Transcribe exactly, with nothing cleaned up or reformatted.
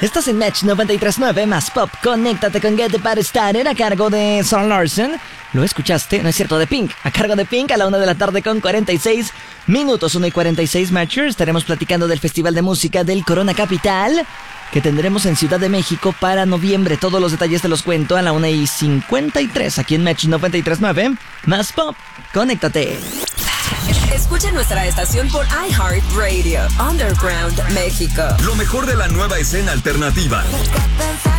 Estás en Match noventa y tres punto nueve más Pop. Conéctate con Get the Party Started a cargo de Zara Larsson. ¿Lo escuchaste? No es cierto, de Pink. A cargo de Pink a la una de la tarde con cuarenta y seis minutos. una y cuarenta y seis, Matcher. Estaremos platicando del Festival de Música del Corona Capital que tendremos en Ciudad de México para noviembre. Todos los detalles te los cuento a la una y cincuenta y tres aquí en Match noventa y tres punto nueve más Pop. Conéctate. Escucha nuestra estación por iHeartRadio, Underground México. Lo mejor de la nueva escena alternativa.